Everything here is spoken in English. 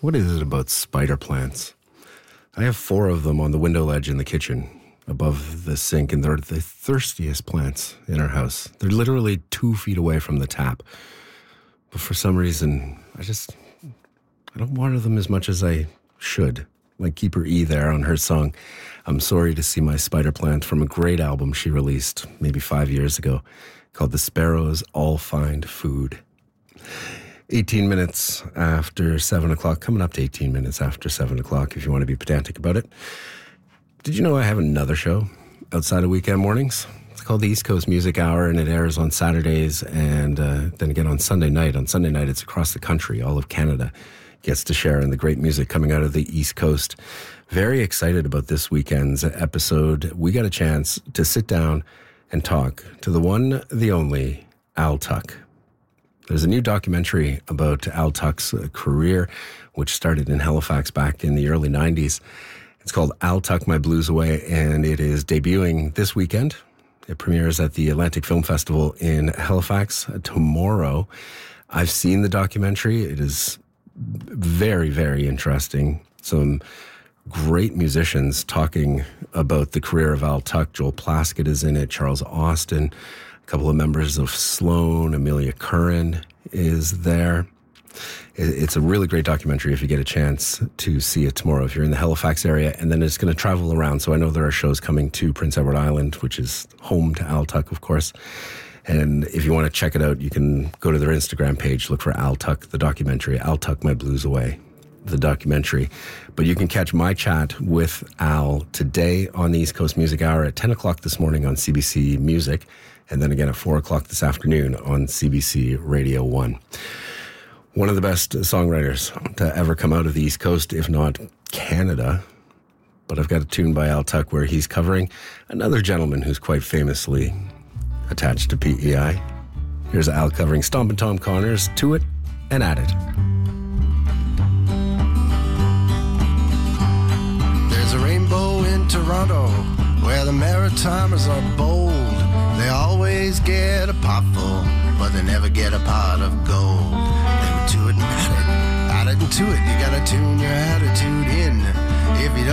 What is it about spider plants? I have 4 of them on the window ledge in the kitchen above the sink, and they're the thirstiest plants in our house. They're literally 2 feet away from the tap. But for some reason, I don't water them as much as I should. Like Keeper E there on her song, I'm Sorry to See My Spider Plant, from a great album she released maybe 5 years ago called The Sparrows All Find Food. 18 minutes after 7 o'clock, coming up to 18 minutes after 7 o'clock if you want to be pedantic about it. Did you know I have another show outside of weekend mornings? It's called the East Coast Music Hour, and it airs on Saturdays and then again on Sunday night. On Sunday night, it's across the country. All of Canada gets to share in the great music coming out of the East Coast. Very excited about this weekend's episode. We got a chance to sit down and talk to the one, the only, Al Tuck. There's a new documentary about Al Tuck's career, which started in Halifax back in the early 90s. It's called Al Tuck, My Blues Away, and it is debuting this weekend. It premieres at the Atlantic Film Festival in Halifax tomorrow. I've seen the documentary. It is very, very interesting. Some great musicians talking about the career of Al Tuck. Joel Plaskett is in it, Charles Austin, a couple of members of Sloan, Amelia Curran is there. It's a really great documentary if you get a chance to see it tomorrow, if you're in the Halifax area, and then it's going to travel around. So I know there are shows coming to Prince Edward Island, which is home to Al Tuck, of course. And if you want to check it out, you can go to their Instagram page, look for Al Tuck, the documentary, Al Tuck, My Blues Away, the documentary. But you can catch my chat with Al today on the East Coast Music Hour at 10 o'clock this morning on CBC Music, and then again at 4 o'clock this afternoon on CBC Radio 1. One of the best songwriters to ever come out of the East Coast, if not Canada. But I've got a tune by Al Tuck where he's covering another gentleman who's quite famously attached to PEI. Here's Al covering Stompin' Tom Connors, To It and At It. There's a rainbow in Toronto where the Maritimers are bold. They always get a pot full, but they never get a pot of gold. They were to it and at it and to it. You gotta tune your attitude in. If you